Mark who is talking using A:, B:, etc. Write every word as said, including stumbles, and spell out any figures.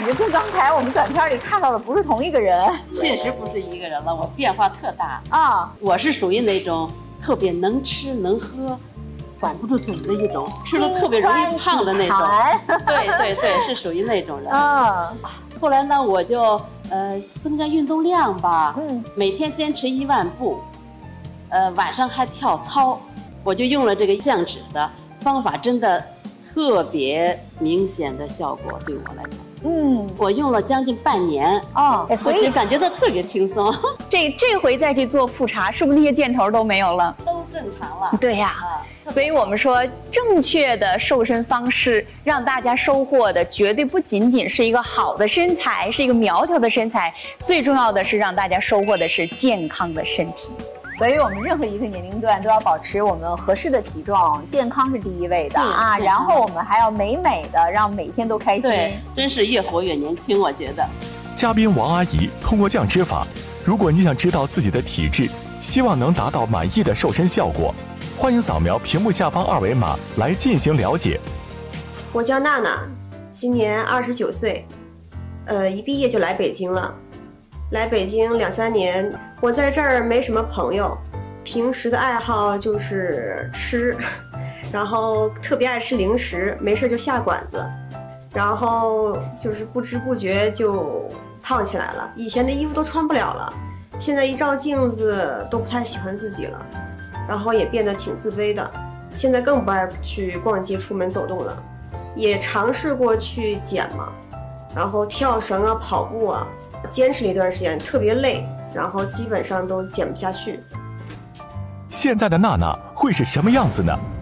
A: 感觉跟刚才我们短片里看到的不是同一个人。
B: 确实不是一个人了，我变化特大
A: 啊！
B: 我是属于那种特别能吃能喝，管不住嘴的一种，吃了特别容易胖的那种。对对对，是属于那种人。
A: 嗯。
B: 后来呢，我就呃增加运动量吧，嗯，每天坚持一万步，呃晚上还跳操，我就用了这个降脂的方法，真的特别明显的效果对我来讲。嗯，我用了将近半年
A: 哦，
B: 所以感觉到特别轻松。
C: 这这回再去做复查，是不是那些箭头都没有了？
B: 都正常了。
C: 对呀、啊，所以我们说正确的瘦身方式，让大家收获的绝对不仅仅是一个好的身材，是一个苗条的身材，最重要的是让大家收获的是健康的身体。
A: 所以我们任何一个年龄段都要保持我们合适的体重，健康是第一位的啊。然后我们还要美美的，让每天都开心。
B: 对，真是越活越年轻，我觉得。
D: 嘉宾王阿姨通过降脂法，如果你想知道自己的体质，希望能达到满意的瘦身效果，欢迎扫描屏幕下方二维码来进行了解。
E: 我叫娜娜，今年二十九岁，呃，一毕业就来北京了。来北京两三年，我在这儿没什么朋友，平时的爱好就是吃，然后特别爱吃零食，没事就下馆子，然后就是不知不觉就胖起来了。以前的衣服都穿不了了，现在一照镜子都不太喜欢自己了，然后也变得挺自卑的。现在更不爱去逛街、出门走动了，也尝试过去减嘛，然后跳绳啊、跑步啊。坚持了一段时间，特别累，然后基本上都减不下去。
D: 现在的娜娜会是什么样子呢？